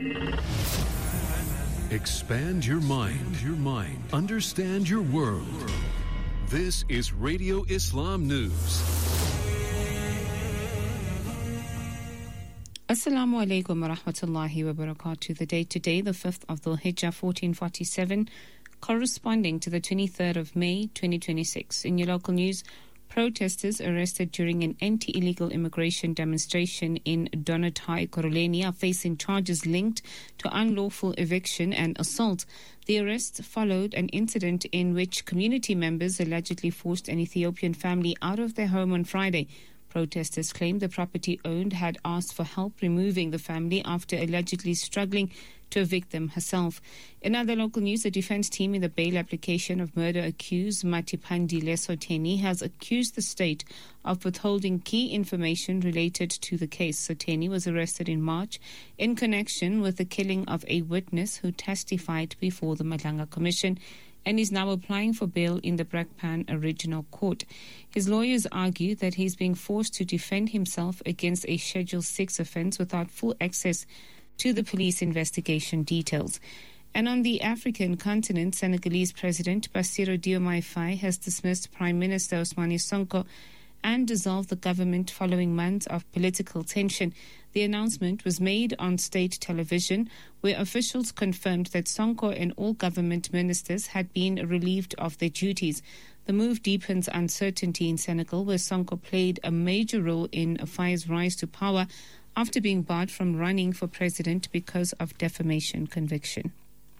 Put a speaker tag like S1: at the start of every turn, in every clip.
S1: Expand your mind. Understand your world. This is Radio Islam News.
S2: Assalamu alaikum wa rahmatullahi wa barakatuh. The date today, the 5th of Dhul Hijjah 1447, corresponding to the 23rd of May 2026. In your local news, protesters arrested during an anti-illegal immigration demonstration in Donatai, Ekurhuleni are facing charges linked to unlawful eviction and assault. The arrest followed an incident in which community members allegedly forced an Ethiopian family out of their home on Friday. Protesters claimed the property owned had asked for help removing the family after allegedly struggling to evict them herself. In other local news, the defense team in the bail application of murder-accused Matipandile Sotheni has accused the state of withholding key information related to the case. Sotheni was arrested in March in connection with the killing of a witness who testified before the Malanga Commission and is now applying for bail in the Brakpan Original Court. His lawyers argue that he's being forced to defend himself against a Schedule 6 offence without full access to the police investigation details. And on the African continent, Senegalese President Bassirou Diomaye Faye has dismissed Prime Minister Ousmane Sonko and dissolved the government following months of political tension. The announcement was made on state television, where officials confirmed that Sonko and all government ministers had been relieved of their duties. The move deepens uncertainty in Senegal, where Sonko played a major role in Faye's rise to power after being barred from running for president because of defamation conviction.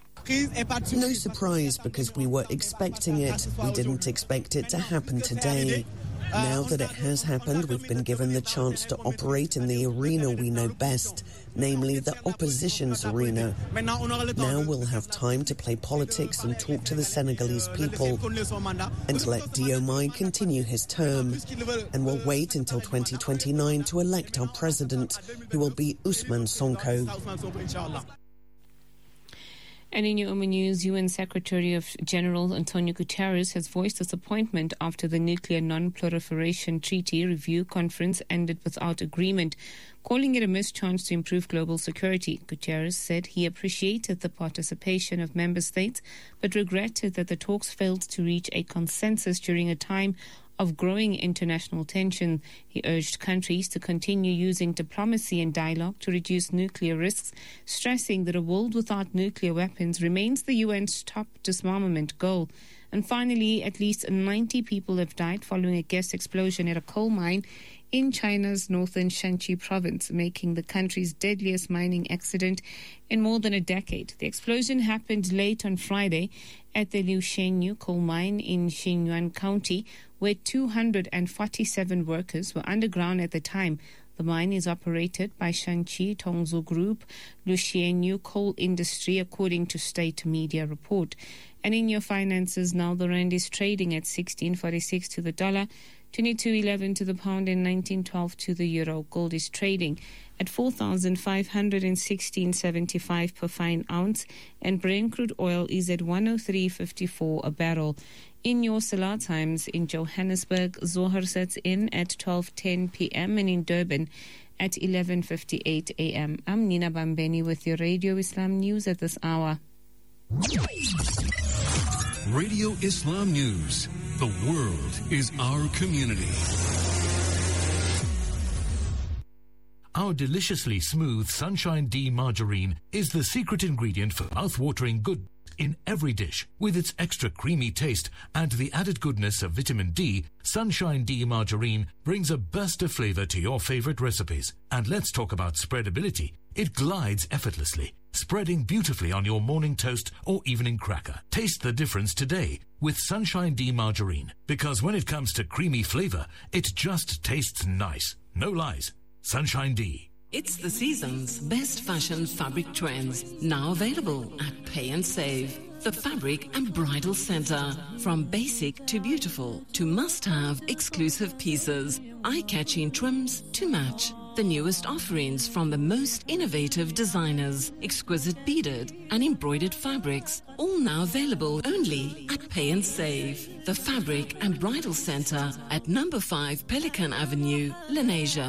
S3: No surprise, because we were expecting it. We didn't expect it to happen today. Now that it has happened, we've been given the chance to operate in the arena we know best, namely the opposition's arena. Now we'll have time to play politics and talk to the Senegalese people and let Diomaye continue his term. And we'll wait until 2029 to elect our president, who will be Ousmane Sonko.
S2: And in your news, UN Secretary General Antonio Guterres has voiced disappointment after the Nuclear Non-Proliferation Treaty Review Conference ended without agreement, calling it a missed chance to improve global security. Guterres said he appreciated the participation of member states, but regretted that the talks failed to reach a consensus during a time of growing international tension. He urged countries to continue using diplomacy and dialogue to reduce nuclear risks, stressing that a world without nuclear weapons remains the UN's top disarmament goal. And finally, at least 90 people have died following a gas explosion at a coal mine in China's northern Shanxi province, making the country's deadliest mining accident in more than a decade. The explosion happened late on Friday at the Liu Shengyu coal mine in Xinyuan County, where 247 workers were underground at the time. The mine is operated by Shanxi Tongzhou Group, Liu Shengyu Coal Industry, according to state media report. And in your finances now, the rand is trading at 16.46 to the dollar, 22.11 to the pound, and 19.12 to the euro. Gold is trading at 4,516.75 per fine ounce, and Brent crude oil is at 103.54 a barrel. In your Salah times, in Johannesburg, Zohar sets in at 12:10 p.m. and in Durban at 11:58 a.m. I'm Nina Bambeni with your Radio Islam News at this hour.
S1: Radio Islam News. The world is our community.
S4: Our deliciously smooth Sunshine D margarine is the secret ingredient for mouth-watering good in every dish. With its extra creamy taste and the added goodness of vitamin D, Sunshine D margarine brings a burst of flavor to your favorite recipes. And let's talk about spreadability. It glides effortlessly, spreading beautifully on your morning toast or evening cracker. Taste the difference today with Sunshine D margarine, because when it comes to creamy flavor, it just tastes nice. No lies. Sunshine D.
S5: It's the season's best fashion fabric trends, now available at Pay and Save. The Fabric and Bridal Center. From basic to beautiful to must-have exclusive pieces, eye-catching trims to match. The newest offerings from the most innovative designers, exquisite beaded and embroidered fabrics, all now available only at Pay and Save. The Fabric and Bridal Center at number 5 Pelican Avenue, Lenasia.